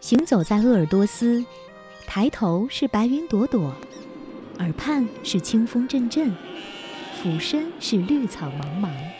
行走在鄂尔多斯，抬头是白云朵朵，耳畔是清风阵阵，俯身是绿草茫茫。